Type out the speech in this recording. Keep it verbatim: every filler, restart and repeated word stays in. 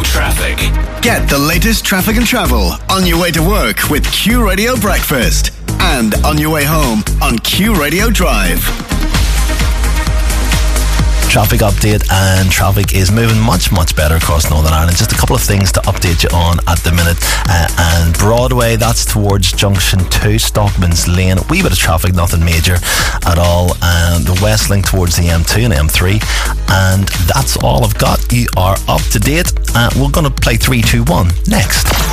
traffic. Get the latest traffic and travel on your way to work with Q Radio Breakfast and on your way home on Q Radio Drive. Traffic update, and traffic is moving much much better across Northern Ireland. Just a couple of things to update you on at the minute. uh, and Broadway, that's towards Junction two, Stockman's Lane, a wee bit of traffic, nothing major at all, and the West Link towards the M two and M three, and that's all I've got. You are up to date. uh, we're going to play three two one next.